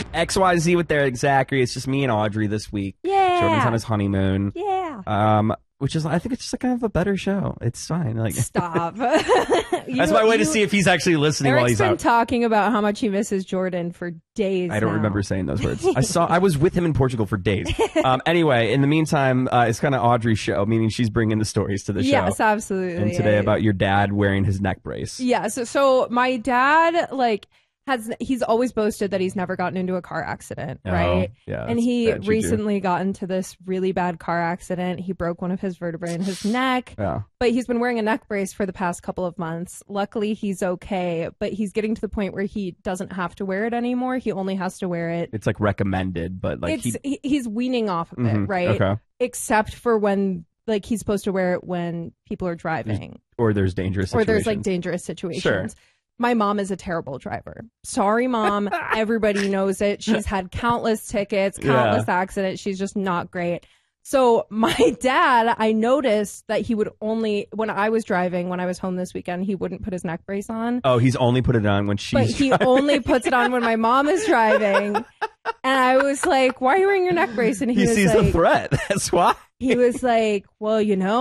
XYZ with Eric Zachary. It's just me and Audrey this week. Yeah. Jordan's on his honeymoon. Yeah. Which is, I think it's just kind of a better show. It's fine. Like, Stop. that's my way to see if he's actually listening while Eric's he's been out. talking about how much he misses Jordan for days. I don't now. remember saying those words. I was with him in Portugal for days. Anyway, in the meantime, it's kind of Audrey's show, meaning she's bringing the stories to the show. Yes, absolutely. And today about your dad wearing his neck brace. Yeah. So my dad, he's always boasted that he's never gotten into a car accident, right? Yeah, and he recently got into this really bad car accident. He broke one of his vertebrae in his neck. Yeah. But he's been wearing a neck brace for the past couple of months. Luckily, he's okay, but he's getting to the point where he doesn't have to wear it anymore. He only has to wear it. It's like recommended, but like he's weaning off of it, right? Okay. Except for when he's supposed to wear it when people are driving. Or there's dangerous situations. Or there's like dangerous situations. Sure. My mom is a terrible driver. Sorry, Mom. Everybody knows it. She's had countless tickets, countless accidents. She's just not great. So my dad, I noticed that he would only, when I was driving, when I was home this weekend, he wouldn't put his neck brace on. Oh, he's only put it on when she's But he only puts it on when my mom is driving. And I was like, why are you wearing your neck brace? And he was sees like, the threat. That's why. He was like, well,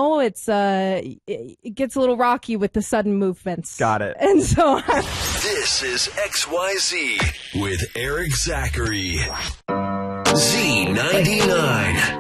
it gets a little rocky with the sudden movements. Got it. And so this is XYZ with Eric Zachary. Z99.